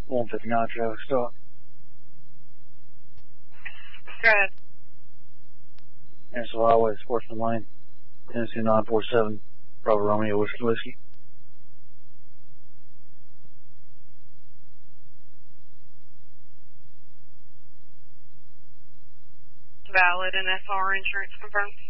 159 traffic stop. Go ahead. Ansel Highway, Sportsman Lane, Tennessee 947, Bravo Romeo Whiskey. Valid and SR insurance confirmed.